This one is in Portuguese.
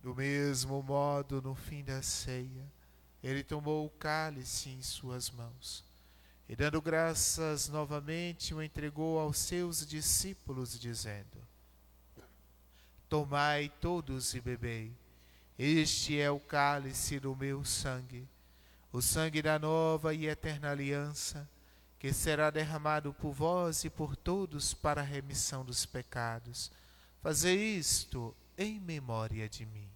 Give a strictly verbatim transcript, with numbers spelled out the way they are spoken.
Do mesmo modo, no fim da ceia, ele tomou o cálice em suas mãos e, dando graças novamente, o entregou aos seus discípulos, dizendo: Tomai todos e bebei. Este é o cálice do meu sangue, o sangue da nova e eterna aliança, que será derramado por vós e por todos para a remissão dos pecados. Fazei isto em memória de mim.